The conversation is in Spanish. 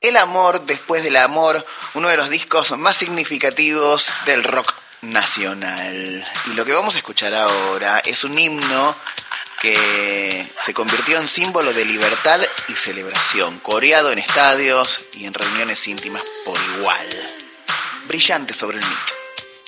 El amor después del amor, uno de los discos más significativos del rock nacional. Y lo que vamos a escuchar ahora es un himno que se convirtió en símbolo de libertad y celebración, coreado en estadios y en reuniones íntimas por igual. Brillante sobre el mito.